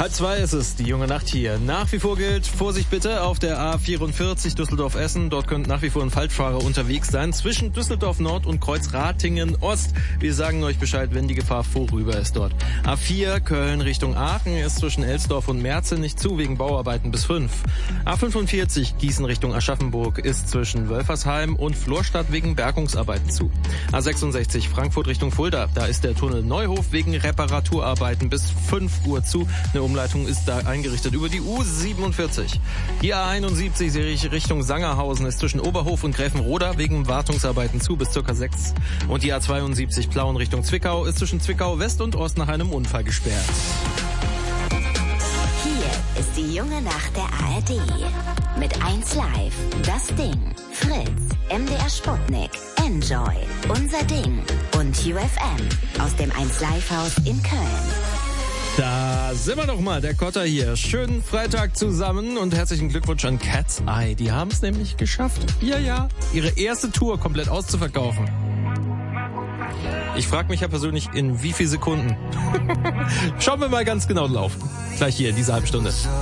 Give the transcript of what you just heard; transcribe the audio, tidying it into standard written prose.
1:30 ist es, die junge Nacht hier. Nach wie vor gilt Vorsicht bitte auf der A44 Düsseldorf-Essen. Dort könnten nach wie vor ein Falschfahrer unterwegs sein. Zwischen Düsseldorf Nord und Kreuz Ratingen Ost. Wir sagen euch Bescheid, wenn die Gefahr vorüber ist dort. A4 Köln Richtung Aachen ist zwischen Elsdorf und Merzen nicht zu wegen Bauarbeiten bis 5. A45 Gießen Richtung Aschaffenburg ist zwischen Wölfersheim und Florstadt wegen Bergungsarbeiten zu. A66 Frankfurt Richtung Fulda. Da ist der Tunnel Neuhof wegen Reparaturarbeiten bis 5 Uhr zu. Eine Umleitung ist da eingerichtet über die U47. Die A71 Richtung Sangerhausen ist zwischen Oberhof und Gräfenroda wegen Wartungsarbeiten zu bis ca. 6. Und die A72 Plauen Richtung Zwickau ist zwischen Zwickau West und Ost nach einem Unfall gesperrt. Hier ist die junge Nacht der ARD. Mit 1 Live, Das Ding, Fritz, MDR Sputnik, Enjoy, Unser Ding und UFM aus dem 1 Live Haus in Köln. Da sind wir noch mal, der Kotter hier. Schönen Freitag zusammen und herzlichen Glückwunsch an Cat's Eye. Die haben es nämlich geschafft, ja, ihre erste Tour komplett auszuverkaufen. Ich frage mich ja persönlich, in wie viel Sekunden. Schauen wir mal ganz genau laufen. Gleich hier in dieser halben Stunde.